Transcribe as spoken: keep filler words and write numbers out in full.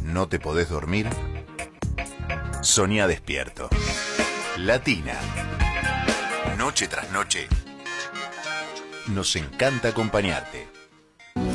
no te podés dormir, soñá despierto. Latina. Noche tras noche. Nos encanta acompañarte.